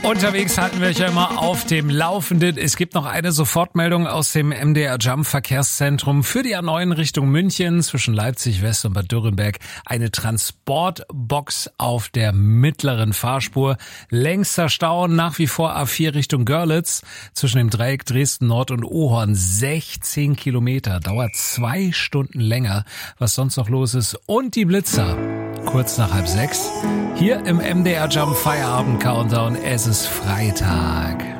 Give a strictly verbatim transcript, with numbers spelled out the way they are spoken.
Unterwegs halten wir euch ja immer auf dem Laufenden. Es gibt noch eine Sofortmeldung aus dem M D R Jump Verkehrszentrum für die A neun Richtung München zwischen Leipzig West und Bad Dürrenberg. Eine Transportbox auf der mittleren Fahrspur. Längster Stau nach wie vor A vier Richtung Görlitz zwischen dem Dreieck Dresden Nord und Ohorn. sechzehn Kilometer, dauert zwei Stunden länger. Was sonst noch los ist. Und die Blitzer. Kurz nach halb sechs. Hier im M D R Jump Feierabend Countdown. Es ist Freitag.